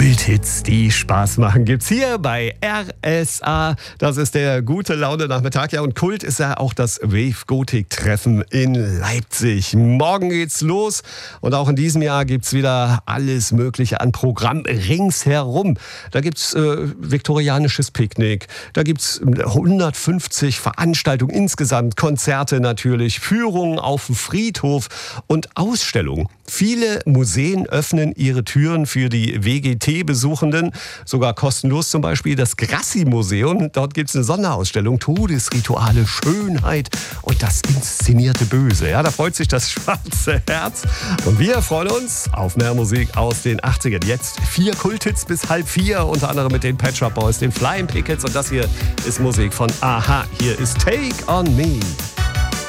Kulthits, die Spaß machen, gibt's hier bei RSA. Das ist der gute Laune Nachmittag. Ja, und Kult ist ja auch das Wave-Gotik-Treffen in Leipzig. Morgen geht's los und auch in diesem Jahr gibt's wieder alles Mögliche an Programm ringsherum. Da gibt's viktorianisches Picknick, da gibt's 150 Veranstaltungen insgesamt, Konzerte natürlich, Führungen auf dem Friedhof und Ausstellungen. Viele Museen öffnen ihre Türen für die WGT-Besuchenden, sogar kostenlos, zum Beispiel das Grassi-Museum. Dort gibt es eine Sonderausstellung, Todesrituale, Schönheit und das inszenierte Böse. Ja, da freut sich das schwarze Herz. Und wir freuen uns auf mehr Musik aus den 80ern. Jetzt 4 Kulthits bis 3:30, unter anderem mit den Pet Shop Boys, den Flying Pickets. Und das hier ist Musik von Aha. Hier ist Take on Me.